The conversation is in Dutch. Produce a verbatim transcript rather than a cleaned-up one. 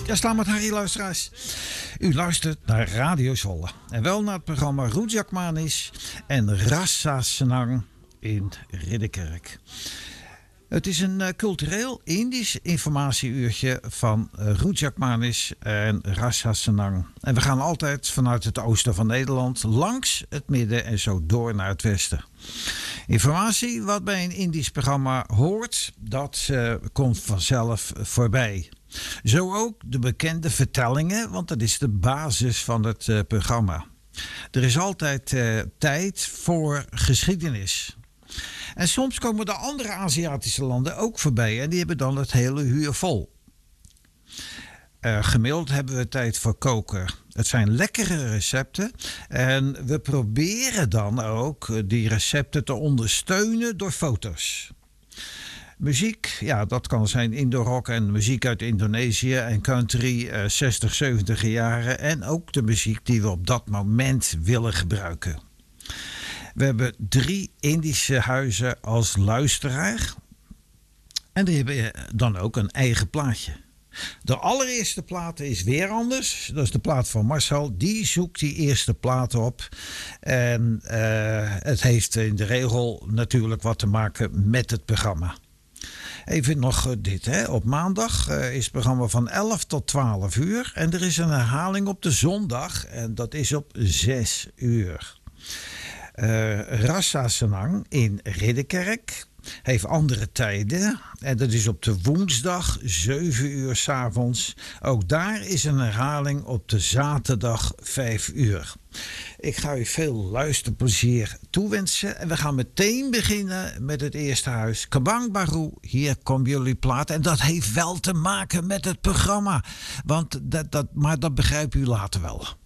Ja, staan met Harry luisteraars. U luistert naar Radio Zwolle. En wel naar het programma Rujak Manis en Rasa Senang in Ridderkerk. Het is een uh, cultureel Indisch informatieuurtje van uh, Rujak Manis en Rasa Senang. En we gaan altijd vanuit het oosten van Nederland langs het midden en zo door naar het westen. Informatie wat bij een Indisch programma hoort, dat uh, komt vanzelf voorbij. Zo ook de bekende vertellingen, want dat is de basis van het uh, programma. Er is altijd uh, tijd voor geschiedenis. En soms komen de andere Aziatische landen ook voorbij en die hebben dan het hele uur vol. Uh, gemiddeld hebben we tijd voor koken. Het zijn lekkere recepten en we proberen dan ook die recepten te ondersteunen door foto's. Muziek, ja, dat kan zijn indoor rock en muziek uit Indonesië en country, uh, zestig, zeventig jaren. En ook de muziek die we op dat moment willen gebruiken. We hebben drie Indische huizen als luisteraar. En die hebben dan ook een eigen plaatje. De allereerste plaat is weer anders. Dat is de plaat van Marcel. Die zoekt die eerste plaat op. En uh, het heeft in de regel natuurlijk wat te maken met het programma. Even nog dit, hè. Op maandag uh, is het programma van elf tot twaalf uur. En er is een herhaling op de zondag. En dat is op zes uur. Uh, Rasa Senang in Ridderkerk heeft andere tijden. En dat is op de woensdag, zeven uur 's avonds. Ook daar is een herhaling op de zaterdag, vijf uur. Ik ga u veel luisterplezier toewensen. En we gaan meteen beginnen met het eerste huis. Kabang Baru, hier komt jullie plaat. En dat heeft wel te maken met het programma. Want dat, dat, maar dat begrijpt u later wel.